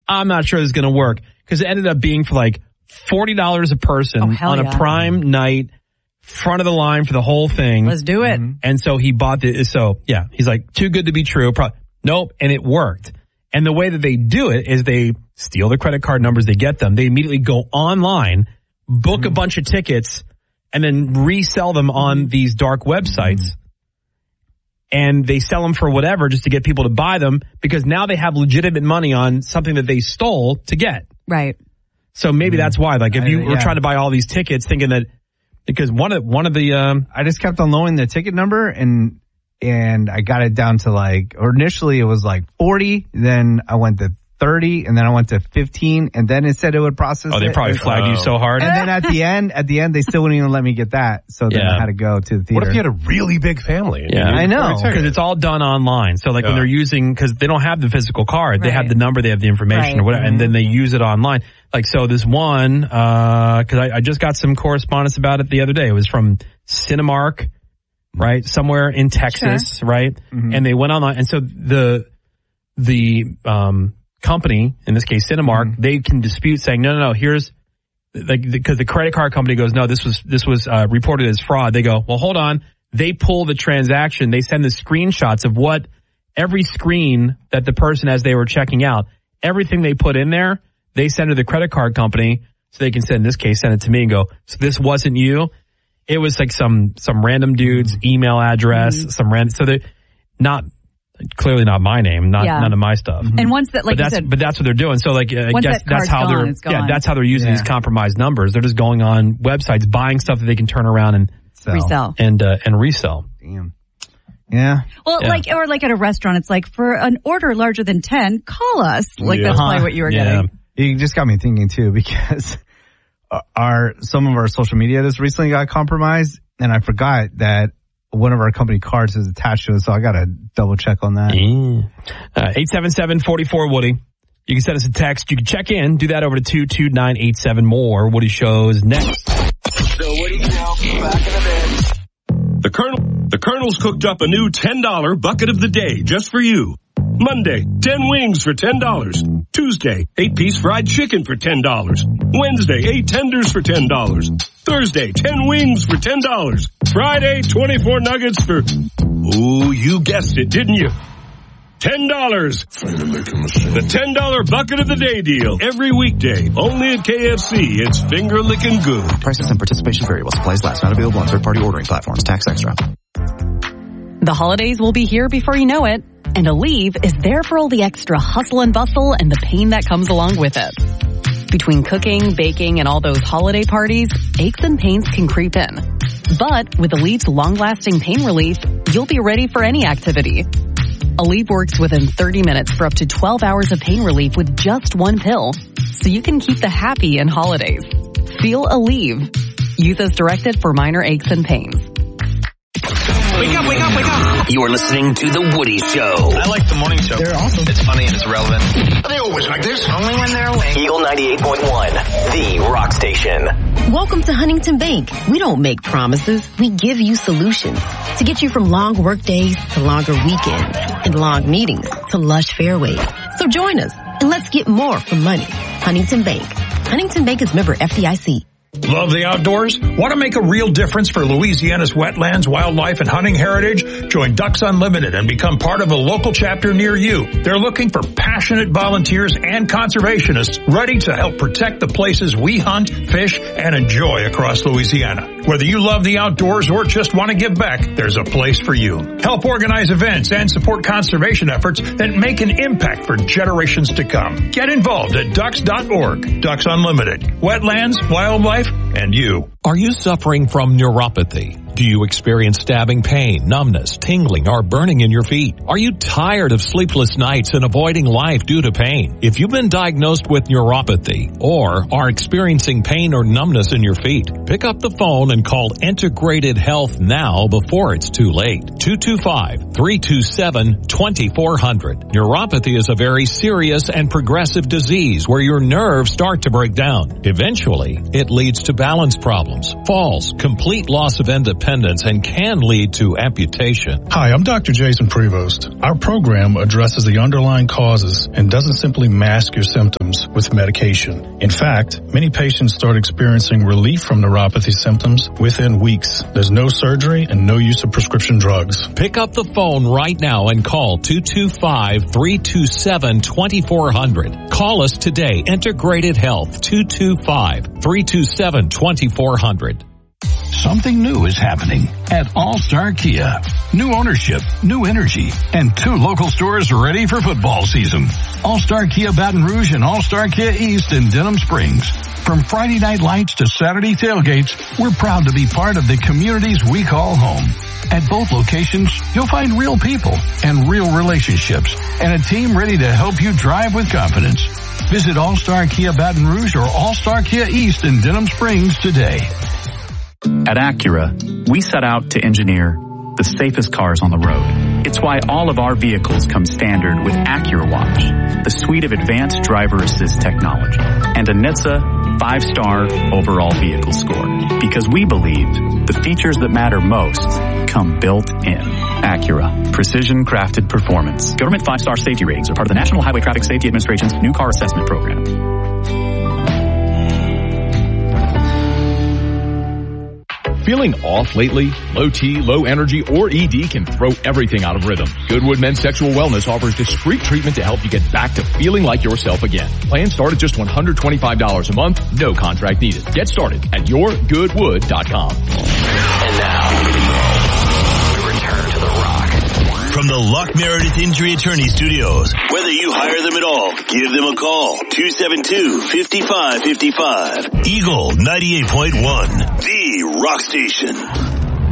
I'm not sure this is going to work. Because it ended up being for like $40 a person on a prime night, front of the line for the whole thing. Let's do it. And so he bought he's like, too good to be true. Nope. And it worked. And the way that they do it is they steal the credit card numbers, they get them. They immediately go online, book a bunch of tickets, and then resell them on these dark websites. And they sell them for whatever just to get people to buy them because now they have legitimate money on something that they stole to get. Right. So maybe that's why. Like if you were trying to buy all these tickets thinking that because one of the I just kept on lowering the ticket number and I got it down to like, or initially it was like 40, then I went to 30, and then I went to 15, and then it said it would process. Oh, they probably flagged you so hard. And then at the end, they still wouldn't even let me get that. So then I had to go to the theater. What if you had a really big family? Yeah, I know. Because it's all done online. So like when they're using, because they don't have the physical card, they have the number, they have the information or whatever, and then they use it online. Like, so this one, because I just got some correspondence about it the other day. It was from Cinemark, right? Somewhere in Texas, right? And they went online. And so the company, in this case Cinemark, they can dispute saying, no, here's, like, because the credit card company goes, no, this was reported as fraud. They go, well, hold on. They pull the transaction. They send the screenshots of what every screen that the person, as they were checking out, everything they put in there, they send to the credit card company so they can send it to me and go, so this wasn't you. It was like some random dude's email address, so they're clearly not my name, none of my stuff. And once that, like you said, but that's what they're doing. So like, I guess that's how they're using these compromised numbers. They're just going on websites, buying stuff that they can turn around and resell and resell. Damn. Yeah. Well, like at a restaurant, it's like for an order larger than 10, call us. Like that's probably what you were getting. You just got me thinking too, because some of our social media just recently got compromised, and I forgot that one of our company cards is attached to it, so I got to double check on that. 877-44-WOODY. You can send us a text. You can check in. Do that over to 22987. More Woody Shows next. The Woody Show, back in a bit. The Colonel's cooked up a new $10 bucket of the day just for you. Monday, 10 wings for $10. Tuesday, 8-piece fried chicken for $10. Wednesday, 8 tenders for $10. Thursday, 10 wings for $10. Friday, 24 nuggets for, you guessed it, didn't you? $10. The $10 bucket of the day deal. Every weekday. Only at KFC. It's finger licking good. Prices and participation vary while supplies last. Not available on third-party ordering platforms. Tax extra. The holidays will be here before you know it. And Aleve is there for all the extra hustle and bustle and the pain that comes along with it. Between cooking, baking, and all those holiday parties, aches and pains can creep in. But with Aleve's long-lasting pain relief, you'll be ready for any activity. Aleve works within 30 minutes for up to 12 hours of pain relief with just one pill, so you can keep the happy in holidays. Feel Aleve. Use as directed for minor aches and pains. Wake up, wake up, wake up. You are listening to The Woody Show. I like the morning show. They're awesome. It's funny and it's relevant. Are they always like this? Only when they're awake. Eagle 98.1, the rock station. Welcome to Huntington Bank. We don't make promises. We give you solutions to get you from long work days to longer weekends and long meetings to lush fairways. So join us and let's get more for money. Huntington Bank. Huntington Bank is member FDIC. Love the outdoors? Want to make a real difference for Louisiana's wetlands, wildlife, and hunting heritage? Join Ducks Unlimited and become part of a local chapter near you. They're looking for passionate volunteers and conservationists ready to help protect the places we hunt, fish, and enjoy across Louisiana. Whether you love the outdoors or just want to give back, there's a place for you. Help organize events and support conservation efforts that make an impact for generations to come. Get involved at ducks.org. Ducks Unlimited. Wetlands, wildlife, and you. Are you suffering from neuropathy? Do you experience stabbing pain, numbness, tingling, or burning in your feet? Are you tired of sleepless nights and avoiding life due to pain? If you've been diagnosed with neuropathy or are experiencing pain or numbness in your feet, pick up the phone and call Integrated Health now before it's too late. 225-327-2400. Neuropathy is a very serious and progressive disease where your nerves start to break down. Eventually, it leads to balance problems, falls, complete loss of independence, tendons and can lead to amputation. Hi, I'm Dr. Jason Prevost. Our program addresses the underlying causes and doesn't simply mask your symptoms with medication. In fact, many patients start experiencing relief from neuropathy symptoms within weeks. There's no surgery and no use of prescription drugs. Pick up the phone right now and call 225-327-2400. Call us today. Integrated Health, 225-327-2400. Something new is happening at All-Star Kia. New ownership, new energy, and 2 local stores ready for football season. All-Star Kia Baton Rouge and All-Star Kia East in Denham Springs. From Friday night lights to Saturday tailgates, we're proud to be part of the communities we call home. At both locations, you'll find real people and real relationships and a team ready to help you drive with confidence. Visit All-Star Kia Baton Rouge or All-Star Kia East in Denham Springs today. At Acura, we set out to engineer the safest cars on the road. It's why all of our vehicles come standard with Acura Watch, the suite of advanced driver assist technology, and a NHTSA 5-star overall vehicle score. Because we believe the features that matter most come built in. Acura, precision crafted performance. Government 5-star safety ratings are part of the National Highway Traffic Safety Administration's new car assessment program. Feeling off lately? Low T, low energy, or ED can throw everything out of rhythm. Goodwood Men's Sexual Wellness offers discreet treatment to help you get back to feeling like yourself again. Plans start at just $125 a month, no contract needed. Get started at yourgoodwood.com. And now, we return to The Rock. From the Luck Meredith Injury Attorney Studios. Whether you hire them at all, give them a call. 272-5555. Eagle 98.1. The Rock Station.